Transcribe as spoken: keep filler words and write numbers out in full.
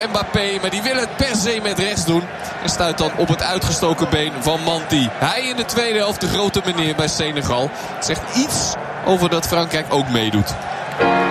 Mbappé, maar die wil het per se met rechts doen. En stuit dan op het uitgestoken been van Manti. Hij in de tweede helft de grote meneer bij Senegal. Het zegt iets over dat Frankrijk ook meedoet.